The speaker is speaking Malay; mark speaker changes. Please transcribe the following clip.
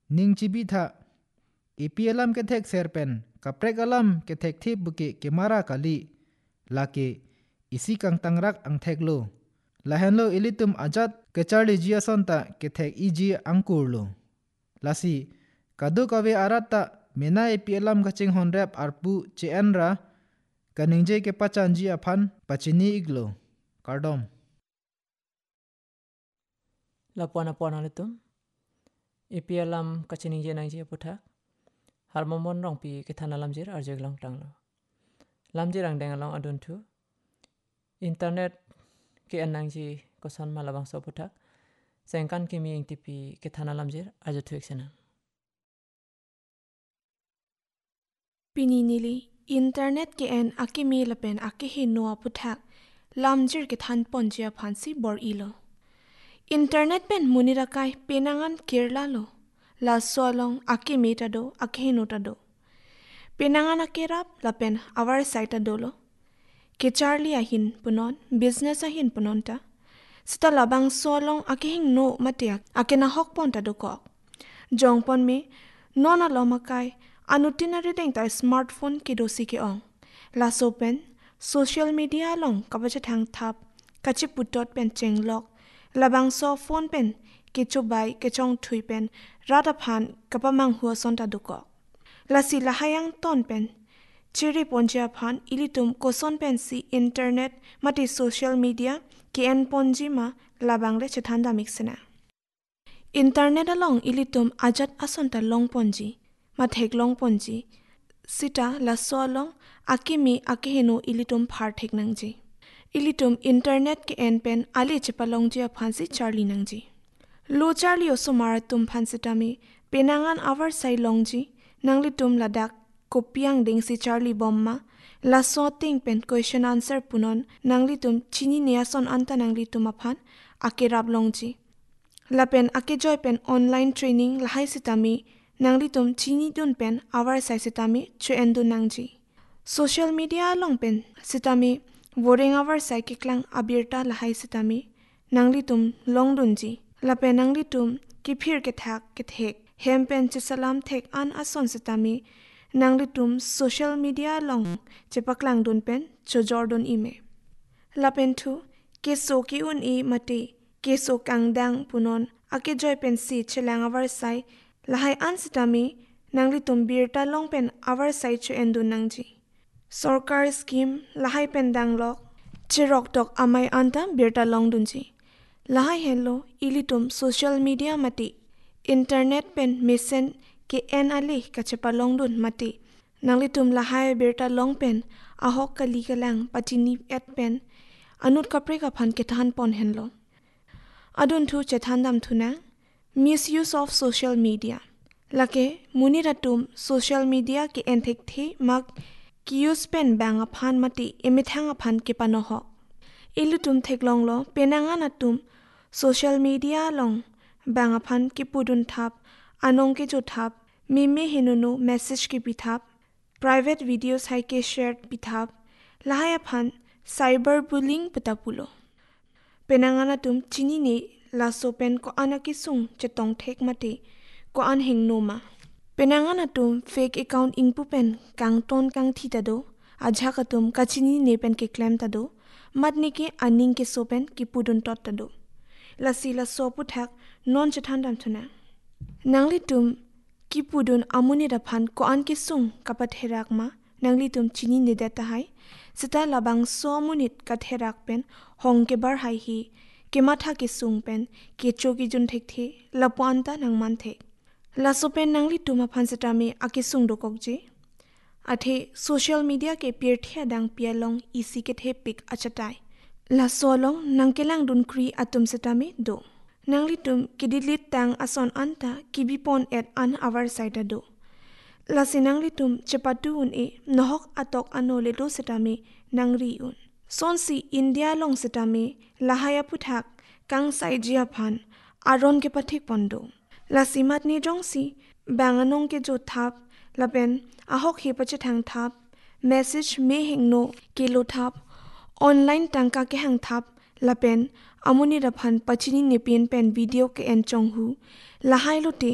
Speaker 1: ning chibi tha EPLM ke thek serpen kaprek alam ke thek thip buki kemara kali lake isi kang tangrak ang thek lo lahen lo ilitum ajat ke charli jia sonta ke thek iji angkur lo lasi kadu kawe arata mena EPLM kaching honrep arpu chenra kaningje ke pachan ji aphan pachini iglo kardom
Speaker 2: lapuan alitum EPLM kachini je nang je putha harmomon rong pi ke thana lamjir arjek long tanglo lamjir ang deng long adun thu internet ke anang ji kosan malabang so putha sengkan kimi ing tipi ke thana lamjir arju thu eksena
Speaker 3: Pininili internet ke en akimi lapen akihi noa puthak lamjir ke than ponjia phansi bor ilo internet pen munirakai penangan kirla lo la solong akimi tado akihi no tado penangan akerap lapen our site adolo ke charli ahin punon business ahin punonta sita labang solong akihing no matia akena hok pon tado ko jongpon me nona lomakai anutinari deng ta smartphone ki dosi ke ong la sopen social media long kabacha thang thap kachi putot pen chenglok labang so phone pen ke chubai ke chong thui pen rada phan kapamang huwa sonta duko la si la hayang ton pen chiri ponjia phan ilitum koson pen si internet mati social media ke en ponji ma labang le chethanda mixena internet along ilitum ajat asonta long ponji mathek long ponji sita la solong akimi akiheno ilitum phar thek nangji ilitum internet ke en pen ali chepalong ji phansi charli nangji lo charli osumara tum phansitami penangan our sai longji nanglitum ladak kopiang ding si charli bomma la sorting pen question answer punon nanglitum chini neason anta nanglitum aphan akerap longji lapen akejoy pen online training lahai sitami nanglitum chini dun pen our sai sitami chu endu nangji social media long pen sitami boring our sai kiklang abirta lahai sitami nanglitum longdunji lapen nanglitum kiphir ke thek hempen chisalam thek an ason sitami nanglitum social media long chepaklang dun pen chojordon ime lapen thu keso ki un e mate keso kangdang punon akejoy pen si chelang our sai lahai ansitami nanglitum birta long pen our sai chu endu nangji sarkar scheme lahai pen danglok chirok tok amai anta birta long dunji lahai hello ilitum social media mati internet pen mesen ke en ali kachepa long dun mati nanglitum lahai birta long pen ahok kali kalang patini et pen anut kapre ka phan ke than pon henlo adun thu chethandam thuna misuse of social media lake muniratum social media ke enthek the mak kius pen bang aphan mati emithang aphan ke panoho ilutum theklong lo penangan atum social media long bang aphan ki pudun thap anong ke jo thap meme hinunu message ki pithap private videos hai ke share pithap lahai aphan cyber bullying patapulo penangan atum chini ne la sopen ko anaki sung chetong thek mate ko an hingnoma penangan atum fake account ingpu pen kang ton kang thitado ajha katum kachini ne pen ke claim tado matni ke aning ke sopen ki pudun tot tado lasi la sopu thak non chethandam thuna nangli tum ki pudun amuni da phan ko an ki sung kapat herak ma nangli tum chini ne data hai sita labang so munit ka therak pen hong ke bar hai hi ke matha ke sung pen ke choki jun thek the lapanta nang man the la sopen nangli tuma phansitami akisung dokokje athe social media ke peer thia dang pialong isi ke the pic achatai la solong nangkelang dun kri atum setami do nangli tum kidilit tang ason anta kibipon at an our side do la sinangli tum chepatu un e nohok atok anole do setami nangri un sonsi india long setami lahaya puthak kang sai jia phan aron ke pathik pondo la simat ni jongsi banganong ke jo thap lapen ahok he pache thang thap message me hingno ke lo thap online tangka ke hang thap lapen amuni raphan pachini ne pen video ke en chonghu lahai lote